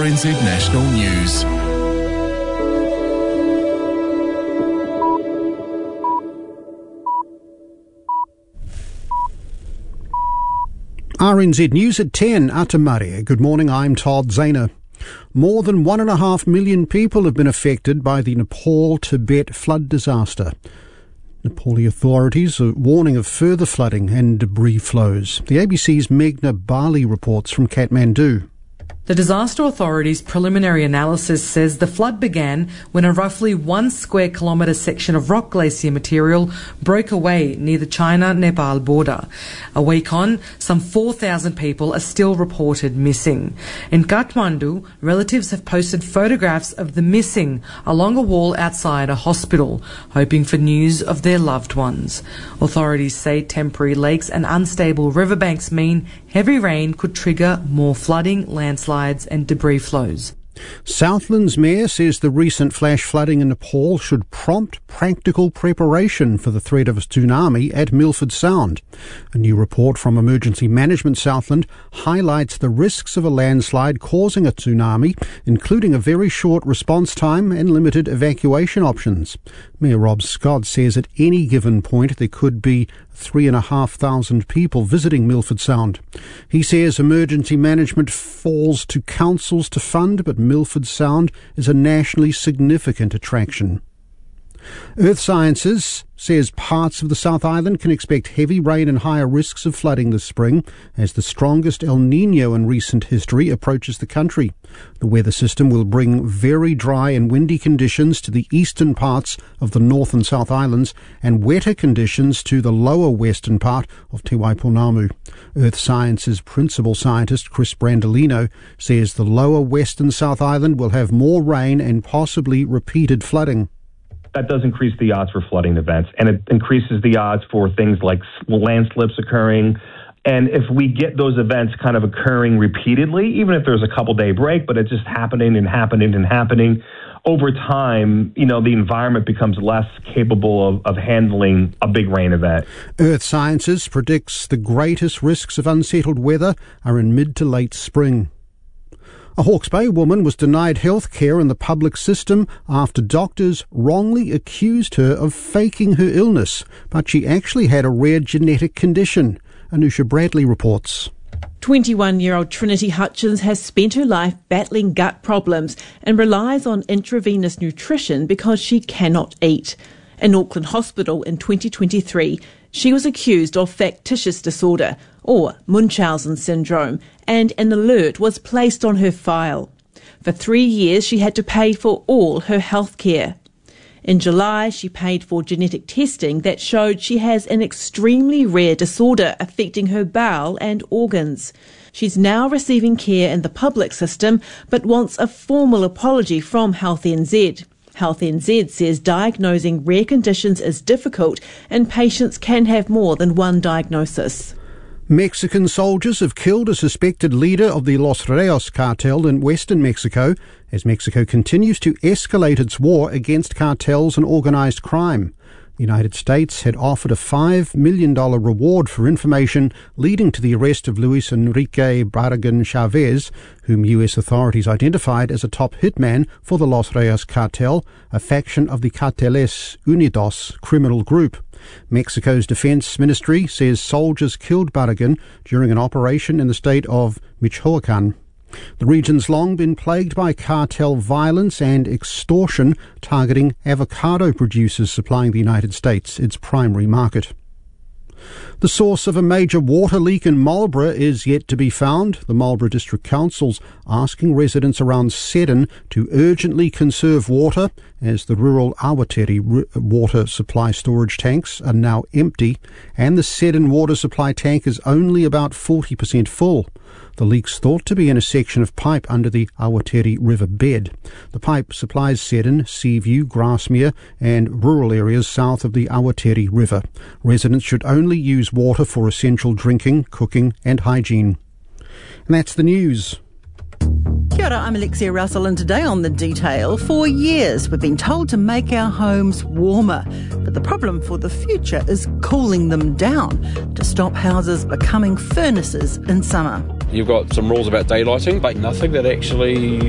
RNZ National News. RNZ News at 10, Atamare. Good morning, I'm Todd Zahner. More than 1.5 million people have been affected by the Nepal-Tibet flood disaster. Nepali authorities are warning of further flooding and debris flows. The ABC's Meghna Bali reports from Kathmandu. The disaster authority's preliminary analysis says the flood began when a roughly 1 square kilometre section of rock glacier material broke away near the China-Nepal border. A week on, some 4,000 people are still reported missing. In Kathmandu, relatives have posted photographs of the missing along a wall outside a hospital, hoping for news of their loved ones. Authorities say temporary lakes and unstable riverbanks mean heavy rain could trigger more flooding, landslides and debris flows. Southland's mayor says the recent flash flooding in Nepal should prompt practical preparation for the threat of a tsunami at Milford Sound. A new report from Emergency Management Southland highlights the risks of a landslide causing a tsunami, including a very short response time and limited evacuation options. Mayor Rob Scott says at any given point there could be 3,500 people visiting Milford Sound. He says emergency management falls to councils to fund, but Milford Sound is a nationally significant attraction. Earth Sciences says parts of the South Island can expect heavy rain and higher risks of flooding this spring as the strongest El Niño in recent history approaches the country. The weather system will bring very dry and windy conditions to the eastern parts of the North and South Islands and wetter conditions to the lower western part of Te Waiponamu. Earth Sciences principal scientist Chris Brandolino says the lower western South Island will have more rain and possibly repeated flooding. That does increase the odds for flooding events, and it increases the odds for things like landslips occurring. And if we get those events kind of occurring repeatedly, even if there's a couple-day break, but it's just happening, over time, the environment becomes less capable of handling a big rain event. Earth Sciences predicts the greatest risks of unsettled weather are in mid to late spring. A Hawke's Bay woman was denied health care in the public system after doctors wrongly accused her of faking her illness, but she actually had a rare genetic condition. Anusha Bradley reports. 21-year-old Trinity Hutchins has spent her life battling gut problems and relies on intravenous nutrition because she cannot eat. In Auckland Hospital in 2023, she was accused of factitious disorder, or Munchausen syndrome, and an alert was placed on her file. For 3 years, she had to pay for all her health care. In July, she paid for genetic testing that showed she has an extremely rare disorder affecting her bowel and organs. She's now receiving care in the public system, but wants a formal apology from Health NZ. Health NZ says diagnosing rare conditions is difficult and patients can have more than one diagnosis. Mexican soldiers have killed a suspected leader of the Los Rios cartel in western Mexico as Mexico continues to escalate its war against cartels and organised crime. The United States had offered a $5 million reward for information leading to the arrest of Luis Enrique Barragan Chavez, whom U.S. authorities identified as a top hitman for the Los Rios cartel, a faction of the Carteles Unidos criminal group. Mexico's defense ministry says soldiers killed Barragan during an operation in the state of Michoacan. The region's long been plagued by cartel violence and extortion targeting avocado producers supplying the United States, its primary market. The source of a major water leak in Marlborough is yet to be found. The Marlborough District Council's asking residents around Seddon to urgently conserve water as the rural Awateri water supply storage tanks are now empty and the Seddon water supply tank is only about 40% full. The leak's thought to be in a section of pipe under the Awateri River bed. The pipe supplies Seddon, Seaview, Grasmere and rural areas south of the Awateri River. Residents should only use water for essential drinking, cooking and hygiene. And that's the news. Kia ora, I'm Alexia Russell, and today on The Detail, for years we've been told to make our homes warmer, but the problem for the future is cooling them down to stop houses becoming furnaces in summer. You've got some rules about daylighting, but nothing that actually